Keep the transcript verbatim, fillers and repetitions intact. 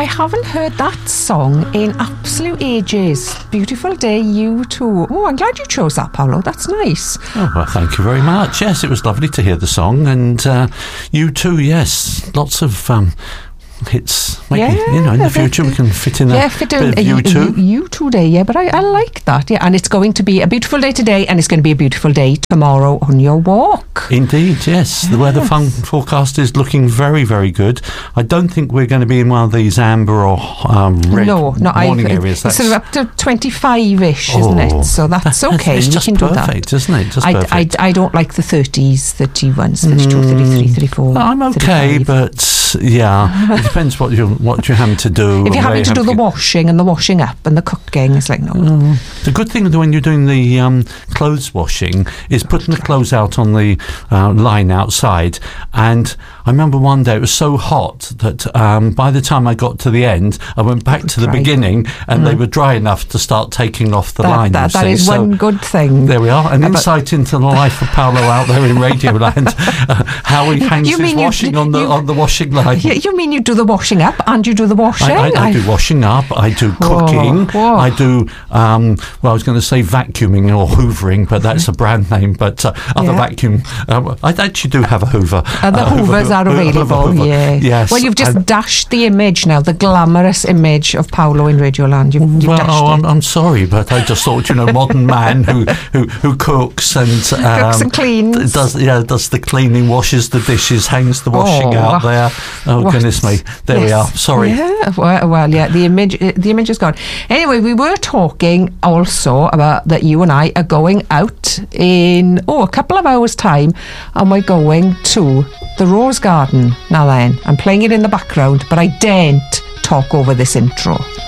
haven't heard that song in absolute ages. Beautiful Day, U two. Oh, I'm glad you chose that, Paolo. That's nice. Oh, well, thank you very much. Yes, it was lovely to hear the song. And uh, U two, yes, lots of... Um, hits. Maybe, yeah, you know, in the future we can fit in a yeah, fit bit in of U two. U two day, yeah, but I, I like that, yeah. And it's going to be a beautiful day today, and it's going to be a beautiful day tomorrow on your walk. Indeed, yes. yes. The weather fun forecast is looking very, very good. I don't think we're going to be in one of these amber or um, red no, not warning I've, areas. That's sort of up to twenty-five-ish, oh, isn't it? So that's that, okay. It's we just can do perfect, that. isn't it? Just I, perfect. I, I don't like the thirties, thirty-ones, thirty-two, mm, thirty-three, thirty-four. Well, I'm okay, thirty-five. But yeah, it depends what you what you're having to do. If you're having to do the get... washing and the washing up and the cooking, it's like no. Mm. The good thing when you're doing the um, clothes washing is putting the clothes out on the uh, line outside. And I remember one day it was so hot that um, by the time I got to the end, I went back to the dry. beginning, and mm. they were dry enough to start taking off the that, line. That, that is so one good thing. There we are. An uh, insight into the life of Paolo out there in Radioland. uh, how he hangs his washing you, on the you, on the washing line. You mean you do the washing up and you do the washing? I, I, I do washing up. I do cooking. Whoa, whoa. I do. Um, well, I was going to say vacuuming or hoovering, but that's a brand name. But uh, other yeah. vacuum. Uh, I actually do have a Hoover. Uh, the uh, Hoovers Hoover, are available. Hoover, Hoover. Yeah. Yes. Well, you've just and dashed the image now, the glamorous image of Paolo in Radioland. You've, you've well, dashed oh, it. I'm, I'm sorry, but I just thought, you know, modern man who, who, who cooks and um, cooks and cleans, does yeah, does the cleaning, washes the dishes, hangs the washing oh, out there. Oh what? Goodness me! There yes. we are. Sorry. Yeah. Well, well, yeah. The image, the image is gone. Anyway, we were talking also about that you and I are going out in oh a couple of hours' time, and we're going to the Rose Garden. Now then, I'm playing it in the background, but I daren't talk over this intro.